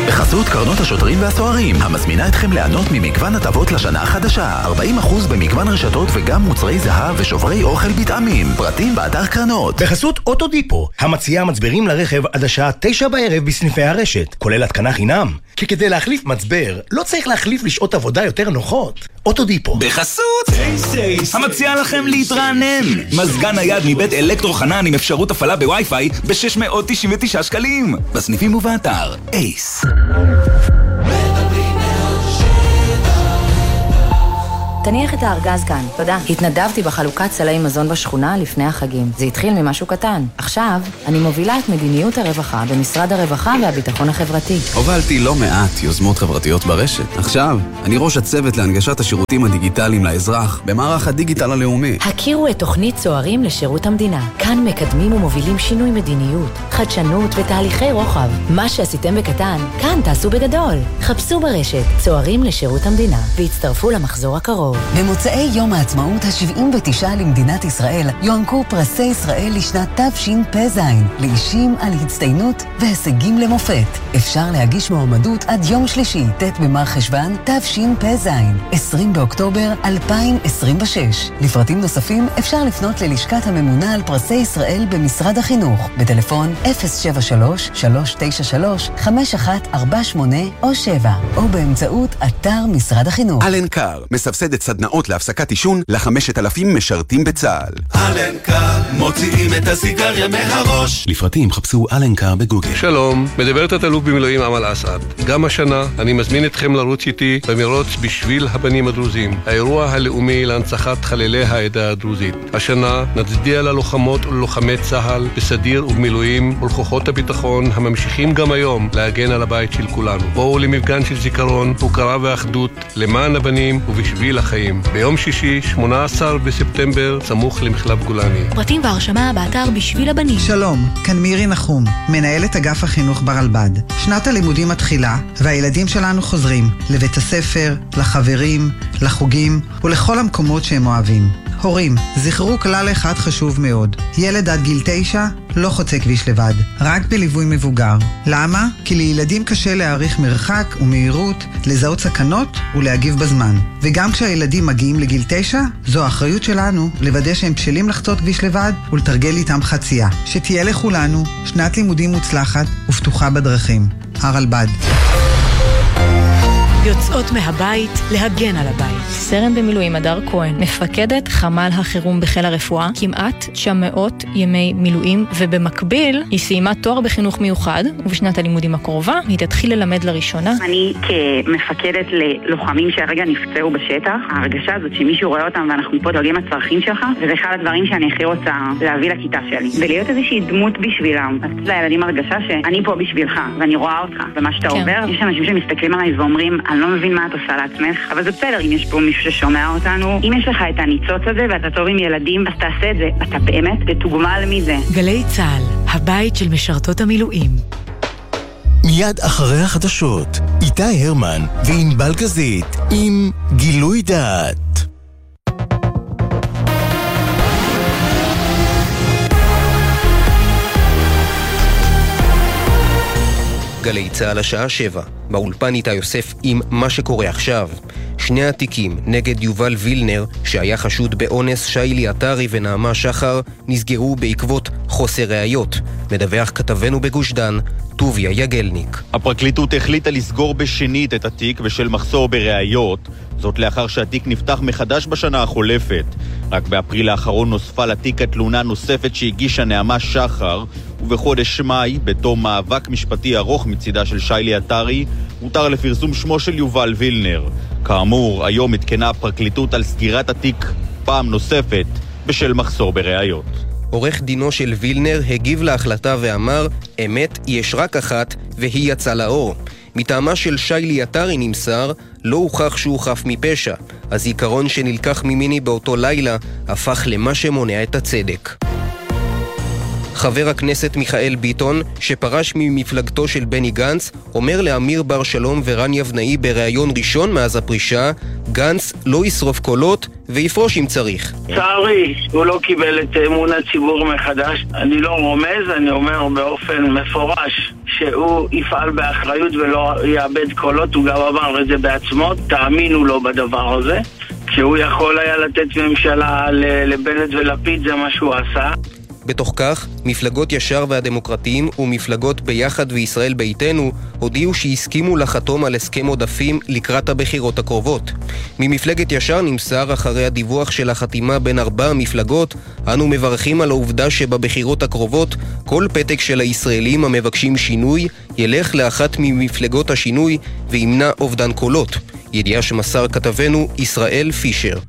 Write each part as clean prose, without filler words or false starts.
בחסות קרנות השוטרים והסוהרים, המזמינה אתכם ליהנות ממגוון הטבות לשנה החדשה. 40% במגוון רשתות וגם מוצרי זהב ושוברי אוכל בטעמים. פרטים באתר קרנות. בחסות אוטודיפו, המציעה מצברים לרכב עד השעה 9 בערב בסניפי הרשת, כולל התקנה חינם. כי כדי להחליף מצבר, לא צריך להחליף לשעות עבודה יותר נוחות. אוטודיפו. בחסות המציעה לכם להתרענן. מזגן נייד מבית אלקטרו חנן עם אפשרות הפעלה בווי-פיי ב-699 שקלים. בסניפים ובאתר אייס. תניח את הארגז כאן, תודה. התנדבתי בחלוקת סלי מזון בשכונה לפני החגים. זה התחיל ממשהו קטן. עכשיו, אני מובילה את מדיניות הרווחה במשרד הרווחה והביטחון החברתי. הובלתי לא מעט יוזמות חברתיות ברשת. עכשיו, אני ראש הצוות להנגשת השירותים הדיגיטליים לאזרח במערך הדיגיטל הלאומי. הכירו את תוכנית צוערים לשירות המדינה. כאן מקדמים ומובילים שינוי מדיניות, חדשנות ותהליכי רוחב. מה שעשיתם בקטן, כאן תעשו בגדול. חפשו ברשת צוערים לשירות המדינה והצטרפו למחזור הקרוב. במוצאי יום העצמאות ה-79 למדינת ישראל יוענקו פרסי ישראל לשנת תשפ"ז לאישים על הצטיינות והישגים למופת. אפשר להגיש מועמדות עד יום שלישי, ט' במרחשוון תשפ"ז, 20 באוקטובר 2026. לפרטים נוספים אפשר לפנות ללשכת הממונה על פרסי ישראל במשרד החינוך בטלפון 073-393-5148 או 7 או באמצעות אתר משרד החינוך. אלנקר מסבסדת סדנאות להפסקת עישון ל5,000 משרתים בצה"ל. אלנקר מוציאים את הסיגריה מהראש. לפרטים חפשו אלנקר בגוגל. שלום, מדברת התלוף במילואים אמל אסעד. גם השנה אני מזמין אתכם לרוץ איתי במרוץ בשביל הבנים הדרוזים, האירוע הלאומי להנצחת חללי העדה הדרוזית. השנה נצדיע ללוחמות וללוחמי צה"ל בסדיר ובמילואים ולכוחות הביטחון הממשיכים גם היום להגן על הבית של כולנו. בואו למפגן של זיכרון, הוקרה ואחדות למען הבנים ובשביל החיים. ביום שישי, 18 בספטמבר, סמוך למחלף גולני. פרטים והרשמה באתר בשביל הבנים. שלום, כאן מירי נחום, מנהלת אגף החינוך ברלב"ד. שנת הלימודים מתחילה, והילדים שלנו חוזרים לבית הספר, לחברים, לחוגים ולכל המקומות שהם אוהבים. הורים, זכרו כלל אחד חשוב מאוד. ילד עד גיל 9 לא חוצה כביש לבד, רק בליווי מבוגר. למה? כי לילדים קשה להעריך מרחק ומהירות, לזהות סכנות ולהגיב בזמן. וגם כשהילדים מגיעים לגיל 9, זו האחריות שלנו לוודא שהם בשלים לחצות כביש לבד ולתרגל איתם חצייה. שתהיה לכולנו שנת לימודים מוצלחת ופתוחה בדרכים. הרלב"ד. יוצאות מהבית להגן על הבית. סרן במילואים הדר כהן, מפקדת חמ"ל החירום בחיל הרפואה, כמעט 900 ימי מילואים, ובמקביל היא סיימה תואר בחינוך מיוחד, ובשנת הלימודים הקרובה היא תתחיל ללמד לראשונה. אני כמפקדת ללוחמים שהרגע נפצעו בשטח, ההרגשה הזאת שמישהו רואה אותם ואנחנו פה דואגים לצרכים שלך, וזה אחד הדברים שאני הכי רוצה להביא לכיתה שלי, ולהיות איזושהי דמות בשבילם. אז לילדים הרגשה שאני פה בשבילך, ואני רואה אותך, ומה שאתה עובר, יש אנשים שמסתכלים עליי ואומרים, אני לא מבין מה את עושה לעצמך, אבל זה בסדר אם יש פה מישהו ששומע אותנו. אם יש לך את הניצוץ הזה ואתה טוב עם ילדים, אז תעשה את זה. אתה באמת תתוגמל מזה. גלי צה"ל, הבית של משרתות המילואים. מיד אחרי החדשות, איתי הרמן וענבל גזית עם גילוי דעת. גלי צה"ל השעה 7, באולפן איתה יוסף עם מה שקורה עכשיו. שני התיקים נגד יובל וילנר, שהיה חשוד באונס שיילי עטרי ונעמה שחר, נסגרו בעקבות חוסר ראיות. מדווח כתבנו בגוש דן, טוביה יגלניק. הפרקליטות החליטה לסגור בשנית את התיק בשל מחסור בראיות, זאת לאחר שהתיק נפתח מחדש בשנה החולפת. רק באפריל האחרון נוספה לתיק התלונה נוספת שהגישה נעמה שחר, ובחודש מאי, בתום מאבק משפטי ארוך מצידה של שיילי עטרי, הותר לפרסום שמו של יובל וילנר. כאמור, היום התקנה הפרקליטות על סגירת התיק פעם נוספת בשל מחסור בראיות. עורך דינו של וילנר הגיב להחלטה ואמר, אמת יש רק אחת והיא יצאה לאור. מטעמה של שיילי עטרי נמסר, לא הוכח שהוא חף מפשע. הזיכרון שנלקח ממני באותו לילה הפך למה שמונע את הצדק. חבר הכנסת מיכאל ביטון, שפרש ממפלגתו של בני גנץ, אומר לאמיר בר שלום ורן יבנאי בראיון ראשון מאז הפרישה, גנץ לא ישרוף קולות ויפרוש אם צריך. צערי, הוא לא קיבל את אמון הציבור מחדש. אני לא רומז, אני אומר באופן מפורש שהוא יפעל באחריות ולא יאבד קולות, הוא גם אמר את זה בעצמו, תאמינו לו בדבר הזה. כשהוא יכול היה לתת ממשלה לבנט ולפיד, זה מה שהוא עשה. בתוך כך, מפלגות ישר והדמוקרטיים ומפלגות ביחד וישראל ביתנו הודיעו שהסכימו לחתום על הסכם עודפים לקראת הבחירות הקרובות. ממפלגת ישר נמסר אחרי הדיווח של החתימה בין 4 מפלגות, אנו מברכים על העובדה שבבחירות הקרובות כל פתק של הישראלים המבקשים שינוי ילך לאחת ממפלגות השינוי וימנע אובדן קולות. ידיעה שמסר כתבנו ישראל פישר.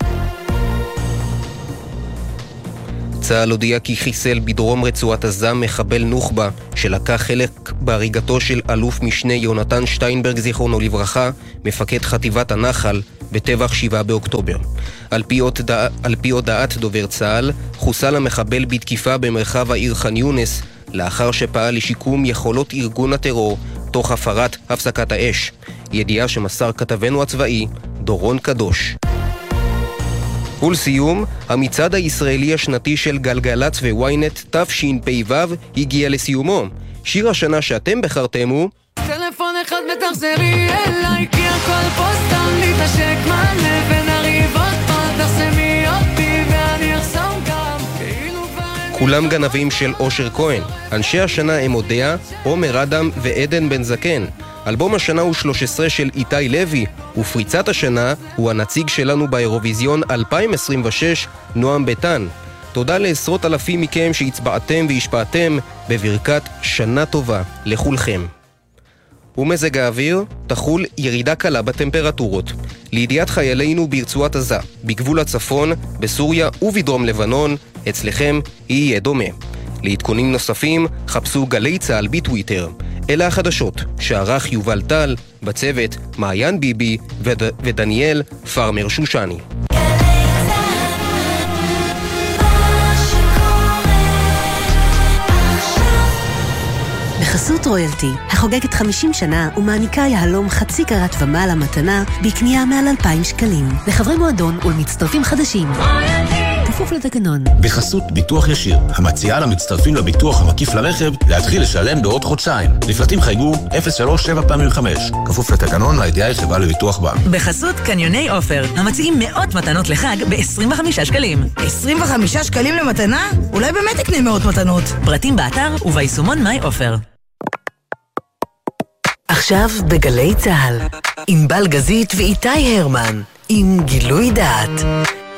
צה"ל הודיע כי חיסל בדרום רצועת עזה מחבל נוח'בה שלקח חלק בהריגתו של אלוף משנה יונתן שטיינברג זיכרונו לברכה, מפקד חטיבת הנחל, בטבח 7 באוקטובר. על פי הודעת דובר צה"ל, חוסל המחבל בתקיפה במרחב העיר ח'אן יונס, לאחר שפעל לשיקום יכולות ארגון הטרור תוך הפרת הפסקת האש. ידיעה שמסר כתבנו הצבאי דורון קדוש. ולסיום, המצעד הישראלי השנתי של גלגלצ וויינט תשפ"ו הגיע לסיומו. שיר השנה שאתם בחרתם הוא טלפון אחד מתחזרי אליי, כי הכל פה סתם להתעשק מלא ונריב עוד פעם, תחסמי אותי ואני אחסום גם כולם גנבים של אושר כהן. אנשי השנה הם אודיה, עומר אדם ועדן בן זקן. אלבום השנה הוא 13 של איתי לוי, ופריצת השנה הוא הנציג שלנו באירוויזיון 2026, נועם ביטן. תודה לעשרות אלפים מכם שהצבעתם והשפעתם, בברכת שנה טובה לכולכם. ומזג האוויר, תחול ירידה קלה בטמפרטורות. לידיעת חיילינו ברצועת עזה, בגבול הצפון, בסוריה ובדרום לבנון, אצלכם יהיה דומה. לעדכונים נוספים, חפשו גלי צהל בטוויטר. אלה החדשות שערך יובל טל, בצוות מעיין ביבי ודניאל פרמר שושני. בחסות רויאלטי, החוגגת 50 שנה ומעניקה יהלום חצי קרת ומעלה מתנה בקנייה מעל 2,000 שקלים. לחברי מועדון ולמצטרפים חדשים. כפוף לתקנון. בחסות ביטוח ישיר, המציעה למצטרפים לביטוח המקיף לרכב להתחיל לשלם בעוד חודשיים. לפרטים חייגו 037-5. כפוף לתקנון, הידיעה היא חברה לביטוח בנק. בחסות קניוני אופר, המציעים מאות מתנות לחג ב-25 שקלים. 25 שקלים למתנה? אולי באמת תקנה מאות מתנות. פרטים באתר וביישומון מיי אופר. עכשיו בגלי צהל, עם בלגזית ואיתי הרמן, עם גילוי דעת.